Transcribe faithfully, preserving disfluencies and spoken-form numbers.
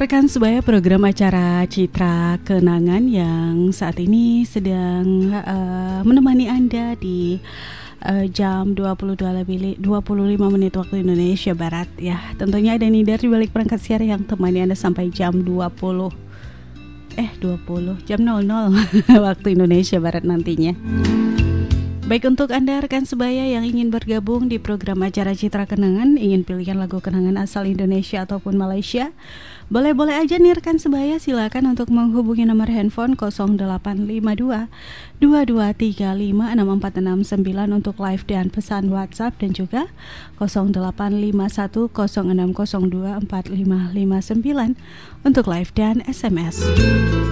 Rekan sebaya program acara Citra Kenangan yang saat ini sedang uh, menemani Anda di uh, jam dua puluh dua lebih dua puluh lima menit waktu Indonesia Barat ya. Tentunya ada Nidar di balik perangkat siar yang temani Anda sampai jam dua puluh eh dua puluh jam nol nol waktu Indonesia Barat nantinya. Baik, untuk Anda rekan sebaya yang ingin bergabung di program acara Citra Kenangan, ingin pilihan lagu kenangan asal Indonesia ataupun Malaysia, boleh-boleh aja nih rekan sebaya, silakan untuk menghubungi nomor handphone nol delapan lima dua dua dua tiga lima enam empat enam sembilan untuk live dan pesan WhatsApp, dan juga nol delapan lima satu nol enam nol dua empat lima lima sembilan untuk live dan S M S.